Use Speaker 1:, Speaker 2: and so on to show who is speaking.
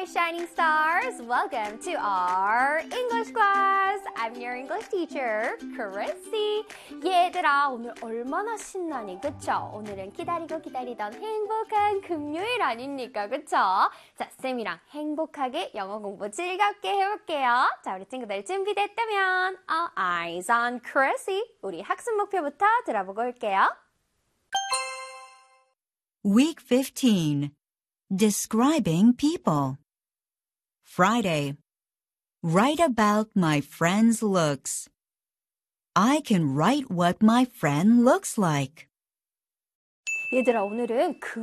Speaker 1: my shining stars. Welcome to our English class. I'm your English teacher, Chrissy. 얘들아, 오늘 얼마나 신나니, 그쵸? 오늘은 기다리던 행복한 금요일 아닙니까, 그쵸? 자, 쌤이랑 행복하게 영어 공부 즐겁게 해볼게요. 자, 우리 친구들 준비됐다면 All eyes on Chrissy. 우리 학습 목표부터 들어보고 올게요.
Speaker 2: Week 15. Describing people. Friday. Write about my friend's looks. I can write what my friend looks like.
Speaker 1: 얘들아, 오늘은